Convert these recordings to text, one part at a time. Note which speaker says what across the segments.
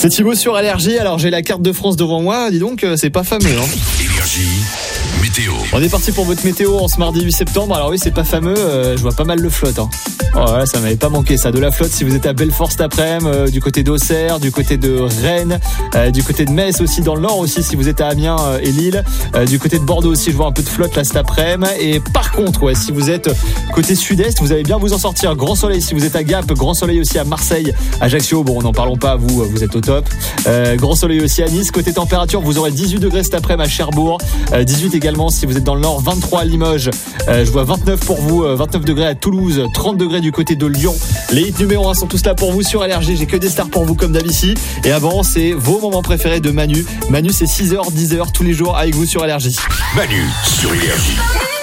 Speaker 1: C'est Thibaut sur Allergie. Alors j'ai la carte de France devant moi. Dis donc, c'est pas fameux.
Speaker 2: Énergie, météo.
Speaker 1: On est parti pour votre météo en ce mardi 8 septembre. Alors oui, c'est pas fameux. Je vois pas mal de flotte. Oh là, ça m'avait pas manqué ça. De la flotte si vous êtes à Belfort cet après-midi, du côté d'Auxerre, du côté de Rennes, du côté de Metz aussi, dans le nord aussi si vous êtes à Amiens et Lille, du côté de Bordeaux aussi, je vois un peu de flotte là cet après-midi. Et par contre, si vous êtes côté sud-est, vous allez bien vous en sortir. Grand soleil si vous êtes à Gap, grand soleil aussi à Marseille, Ajaccio. Bon, n'en parlons pas, vous êtes au top. Grand soleil aussi à Nice. Côté température, vous aurez 18 degrés cet après-midi à Cherbourg, 18 également si vous êtes dans le nord, 23 à Limoges. Je vois 29 pour vous, 29 degrés à Toulouse, 30 degrés du côté de Lyon. Les hits numéro 1 sont tous là pour vous sur Allergie. J'ai que des stars pour vous comme d'habitude. Et avant, c'est vos moments préférés de Manu. Manu, c'est 6h, 10h tous les jours avec vous sur Allergie.
Speaker 2: Manu sur Énergie.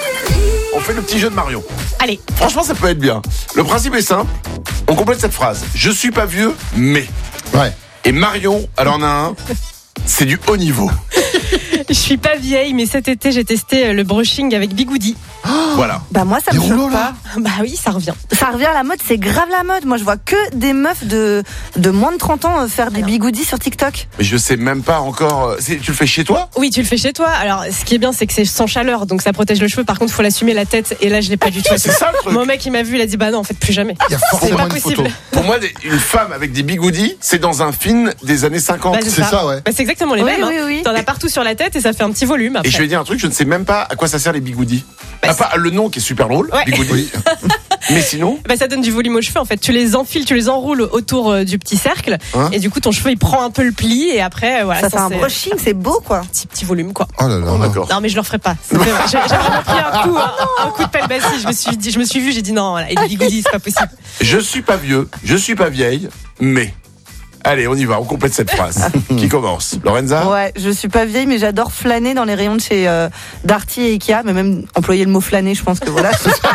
Speaker 3: On fait le petit jeu de Marion.
Speaker 4: Allez.
Speaker 3: Franchement, ça peut être bien. Le principe est simple. On complète cette phrase. Je suis pas vieux, mais.
Speaker 5: Ouais.
Speaker 3: Et Marion, elle en a un. C'est du haut niveau.
Speaker 4: Je suis pas vieille, mais cet été, j'ai testé le brushing avec Bigoudi.
Speaker 3: Voilà.
Speaker 6: Bah moi ça me choque pas.
Speaker 4: Bah oui, ça revient.
Speaker 6: Ça revient à la mode, c'est grave la mode. Moi je vois que des meufs de moins de 30 ans faire des bigoudis sur TikTok.
Speaker 3: Mais je sais même pas encore. Tu le fais chez toi?
Speaker 4: Oui, tu le fais chez toi. Alors, ce qui est bien, c'est que c'est sans chaleur, donc ça protège le cheveu. Par contre, il faut l'assumer la tête. Et là, je l'ai pas du tout.
Speaker 3: C'est ça le truc.
Speaker 4: Mon mec, il m'a vu, il a dit bah non, en fait, plus jamais.
Speaker 5: Il y a
Speaker 4: C'est
Speaker 5: forcément
Speaker 4: pas
Speaker 5: une
Speaker 4: possible.
Speaker 5: photo.
Speaker 3: Pour moi, une femme avec des bigoudis, c'est dans un film des années 50.
Speaker 4: Bah,
Speaker 5: C'est ça, ouais.
Speaker 4: Bah, c'est exactement les
Speaker 6: Oui,
Speaker 4: mêmes.
Speaker 6: oui.
Speaker 4: T'en as partout sur la tête et ça fait un petit volume. Après.
Speaker 3: Et je vais dire un truc, je ne sais même pas à quoi ça sert les bigoudis.
Speaker 4: Bah,
Speaker 3: À part le nom qui est super drôle,
Speaker 4: Ouais.
Speaker 3: bigoudi.
Speaker 5: Oui.
Speaker 3: Mais sinon,
Speaker 4: Bah, ça donne du volume aux cheveux. En fait, tu les enfiles, tu les enroules autour du petit cercle,
Speaker 3: Hein
Speaker 4: et du coup, ton cheveu il prend un peu le pli et après, voilà,
Speaker 6: Ça fait un
Speaker 4: c'est
Speaker 6: brushing, c'est beau quoi.
Speaker 4: petit volume quoi.
Speaker 5: Oh là là.
Speaker 3: oh, d'accord.
Speaker 4: Non mais je le referai pas. J'ai vraiment pris un coup de pelle bassie. Je me suis vu, j'ai dit non, voilà, et les bigoudis, c'est pas possible.
Speaker 3: Je suis pas vieux, je suis pas vieille, mais. Allez, on y va, on complète cette phrase. Qui commence? Lorenza?
Speaker 6: Ouais, je suis pas vieille mais j'adore flâner dans les rayons de chez Darty et Ikea, mais même employer le mot flâner, je pense que voilà.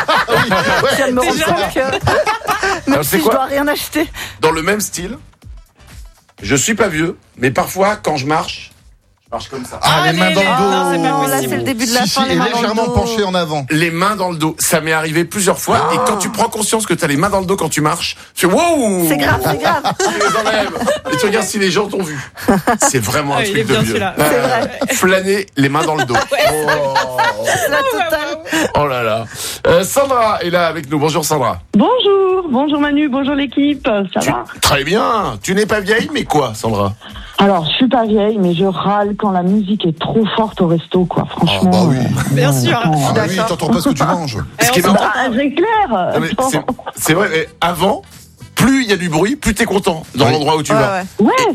Speaker 6: Je viens de me rendre compte que même
Speaker 3: Alors, c'est
Speaker 6: si je
Speaker 3: quoi
Speaker 6: dois rien acheter.
Speaker 3: Dans le même style, je suis pas vieux, mais parfois, quand je marche comme ça.
Speaker 5: Ah, les mains dans le dos.
Speaker 4: Non, c'est pas
Speaker 6: Oh, là
Speaker 4: possible.
Speaker 6: c'est le début de la
Speaker 5: Si,
Speaker 6: fin,
Speaker 5: si,
Speaker 6: les
Speaker 5: et
Speaker 6: mains dans le
Speaker 5: légèrement
Speaker 6: dos.
Speaker 5: penché en avant.
Speaker 3: Les mains dans le dos, ça m'est arrivé plusieurs fois. Et quand tu prends conscience que t'as les mains dans le dos quand tu marches, tu fais wow.
Speaker 6: C'est grave, c'est grave.
Speaker 3: Tu les enlèves. Et tu regardes si les gens t'ont vu. C'est vraiment un
Speaker 4: Ah, il
Speaker 3: truc
Speaker 4: est
Speaker 3: de
Speaker 4: bien
Speaker 3: vieux.
Speaker 4: celui-là.
Speaker 6: C'est vrai.
Speaker 3: Flâner les mains dans le dos.
Speaker 6: La totale.
Speaker 3: Oh là là. Sandra est là avec nous. Bonjour Sandra.
Speaker 7: Bonjour Manu, bonjour l'équipe, ça va?
Speaker 3: Très bien. Tu n'es pas vieille, mais quoi, Sandra?
Speaker 7: Alors, je suis pas vieille, mais je râle quand la musique est trop forte au resto, quoi, franchement.
Speaker 5: Ah bah oui.
Speaker 4: Bien sûr.
Speaker 5: Ah bah oui,
Speaker 6: D'accord.
Speaker 5: t'entends pas ce que tu manges.
Speaker 3: Ce qui est
Speaker 4: on
Speaker 3: marrant,
Speaker 7: C'est clair.
Speaker 3: non, mais c'est vrai, mais avant, plus il y a du bruit, plus t'es content dans
Speaker 5: Oui.
Speaker 3: l'endroit où tu
Speaker 6: Ouais,
Speaker 3: vas.
Speaker 6: ouais.
Speaker 7: Ouais,